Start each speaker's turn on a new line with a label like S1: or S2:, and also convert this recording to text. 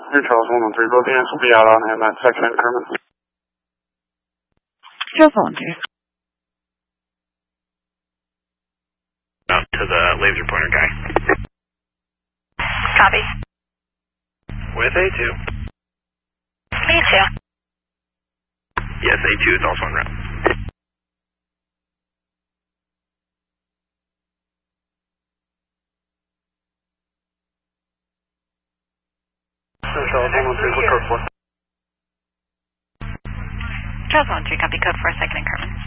S1: Here, Charles 113, both units will be out on him at second increment.
S2: Charles 113.
S3: Out to the laser pointer guy.
S4: Copy.
S3: With A2.
S4: Me too.
S3: Yes, A2 is also en route.
S1: Charles 113, code 4.
S4: Charles 113, copy code 4, second increment.